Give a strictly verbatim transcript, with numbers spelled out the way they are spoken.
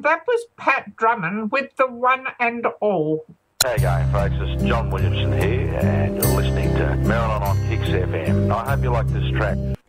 that was Pat Drummond with the One and All. How you going, folks? It's John Williamson here, and you're listening to Marilyn on Kicks F M. I hope you like this track.